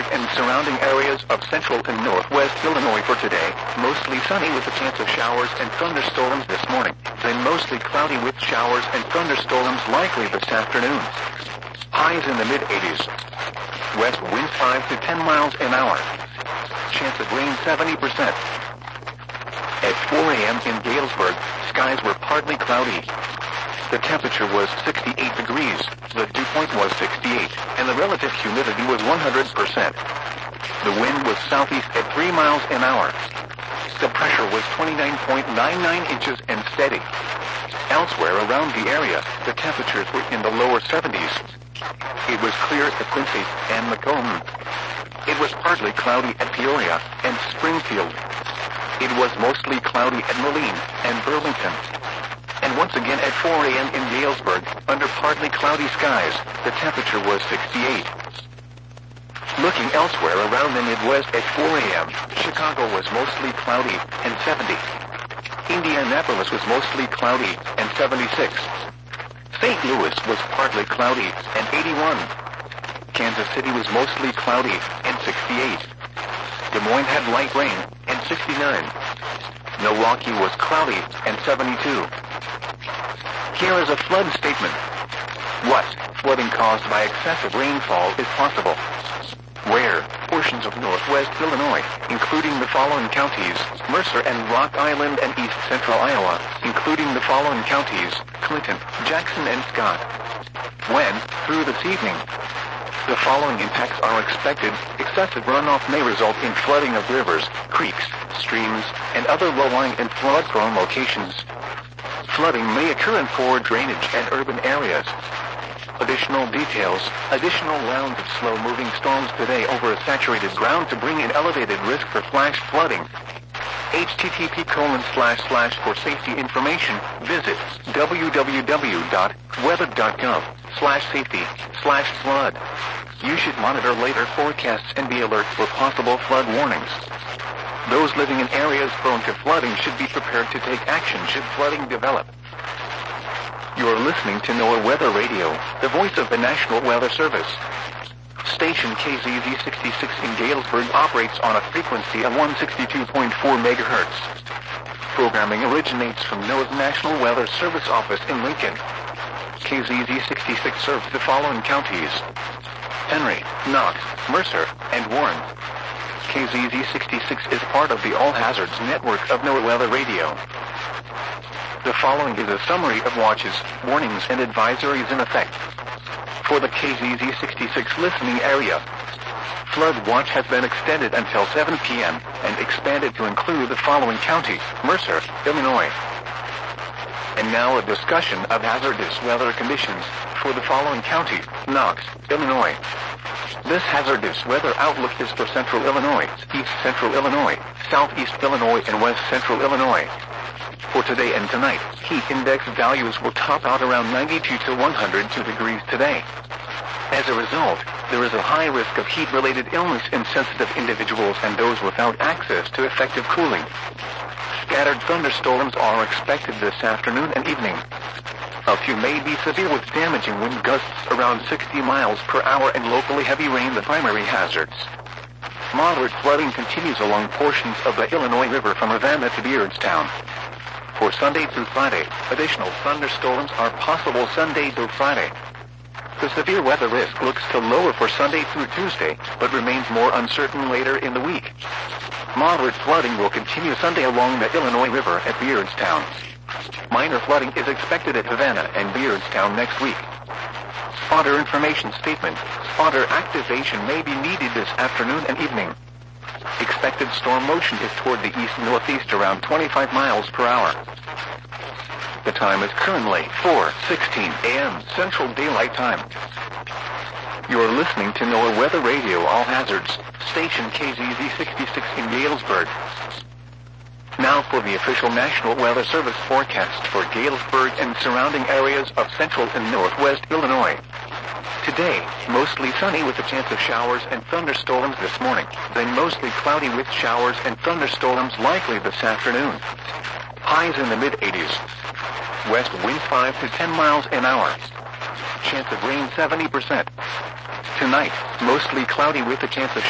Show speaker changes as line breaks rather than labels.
Galesburg and surrounding areas of central and northwest Illinois for today. Mostly sunny with a chance of showers and thunderstorms this morning. Then mostly cloudy with showers and thunderstorms likely this afternoon. Highs in the mid-80s. West winds 5 to 10 miles an hour. Chance of rain 70%. At 4 a.m. in Galesburg, skies were partly cloudy. The temperature was 68 degrees, the dew point was 68, and the relative humidity was 100%. The wind was southeast at 3 miles an hour. The pressure was 29.99 inches and steady. Elsewhere around the area, the temperatures were in the lower 70s. It was clear at Quincy and Macomb. It was partly cloudy at Peoria and Springfield. It was mostly cloudy at Moline and Burlington. And once again at 4 a.m. in Galesburg, under partly cloudy skies, the temperature was 68. Looking elsewhere around the Midwest at 4 a.m., Chicago was mostly cloudy and 70. Indianapolis was mostly cloudy and 76. St. Louis was partly cloudy and 81. Kansas City was mostly cloudy and 68. Des Moines had light rain and 69. Milwaukee was cloudy and 72. Here is a flood statement. What flooding caused by excessive rainfall is possible? Where portions of northwest Illinois, including the following counties, Mercer and Rock Island and east central Iowa, including the following counties, Clinton, Jackson and Scott. When, through this evening, the following impacts are expected. Excessive runoff may result in flooding of rivers, creeks, streams, and other low-lying and flood-prone locations. Flooding may occur in poor drainage and urban areas. Additional details. Additional rounds of slow-moving storms today over a saturated ground to bring in elevated risk for flash flooding. http:// for safety information, visit www.weather.gov/safety/flood. You should monitor later forecasts and be alert for possible flood warnings. Those living in areas prone to flooding should be prepared to take action should flooding develop. You are listening to NOAA Weather Radio, the voice of the National Weather Service. Station KZZ66 in Galesburg operates on a frequency of 162.4 megahertz. Programming originates from NOAA's National Weather Service office in Lincoln. KZZ66 serves the following counties: Henry, Knox, Mercer, and Warren. KZZ66 is part of the All Hazards network of NOAA Weather Radio. The following is a summary of watches, warnings, and advisories in effect. For the KZZ66 listening area, flood watch has been extended until 7 p.m. and expanded to include the following counties: Mercer, Illinois. And now a discussion of hazardous weather conditions for the following counties: Knox, Illinois. This hazardous weather outlook is for central Illinois, east central Illinois, southeast Illinois, and west central Illinois. For today and tonight, heat index values will top out around 92 to 102 degrees today. As a result, there is a high risk of heat-related illness in sensitive individuals and those without access to effective cooling. Scattered thunderstorms are expected this afternoon and evening. A few may be severe with damaging wind gusts around 60 miles per hour and locally heavy rain the primary hazards. Moderate flooding continues along portions of the Illinois River from Ravenna to Beardstown. For Sunday through Friday, additional thunderstorms are possible Sunday through Friday. The severe weather risk looks to lower for Sunday through Tuesday, but remains more uncertain later in the week. Moderate flooding will continue Sunday along the Illinois River at Beardstown. Minor flooding is expected at Havana and Beardstown next week. Spotter information statement. Spotter activation may be needed this afternoon and evening. Expected storm motion is toward the east-northeast around 25 miles per hour. The time is currently 4:16 a.m. Central Daylight Time. You are listening to NOAA Weather Radio All Hazards, station KZZ66 in Galesburg. Now for the official National Weather Service forecast for Galesburg and surrounding areas of central and northwest Illinois. Today, mostly sunny with a chance of showers and thunderstorms this morning, then mostly cloudy with showers and thunderstorms likely this afternoon. Highs in the mid-80s. West winds 5 to 10 miles an hour. Chance of rain 70%. Tonight, mostly cloudy with a chance of